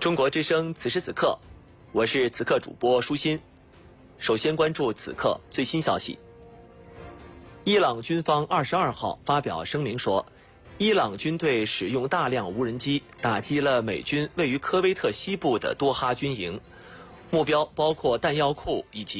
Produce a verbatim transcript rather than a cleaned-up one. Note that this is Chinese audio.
中国之声此时此刻，我是此刻主播舒心。首先关注此刻最新消息。伊朗军方二十二号发表声明说，伊朗军队使用大量无人机打击了美军位于科威特西部的多哈军营，目标包括弹药库以及